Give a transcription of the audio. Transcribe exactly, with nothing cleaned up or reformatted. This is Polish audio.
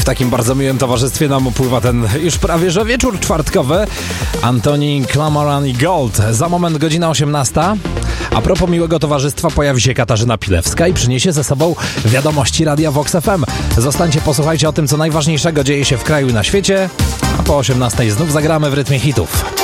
takim bardzo miłym towarzystwie nam upływa ten już prawie że wieczór czwartkowy. Antoni Klamoran i Gold. Za moment godzina osiemnasta. A propos miłego towarzystwa pojawi się Katarzyna Pilewska i przyniesie ze sobą wiadomości Radia Vox F M. Zostańcie, posłuchajcie o tym, co najważniejszego dzieje się w kraju i na świecie. A po osiemnastej znów zagramy w rytmie hitów.